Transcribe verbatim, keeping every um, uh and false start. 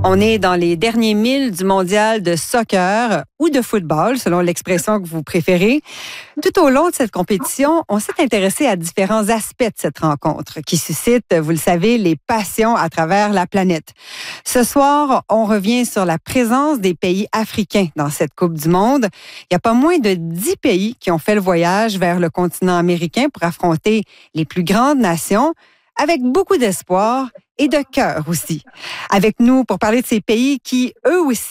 On est dans les derniers milles du mondial de soccer ou de football, selon l'expression que vous préférez. Tout au long de cette compétition, on s'est intéressé à différents aspects de cette rencontre qui suscite, vous le savez, les passions à travers la planète. Ce soir, on revient sur la présence des pays africains dans cette Coupe du Monde. Il y a pas moins de dix pays qui ont fait le voyage vers le continent américain pour affronter les plus grandes nations, avec beaucoup d'espoir et de cœur aussi. Avec nous pour parler de ces pays qui, eux aussi,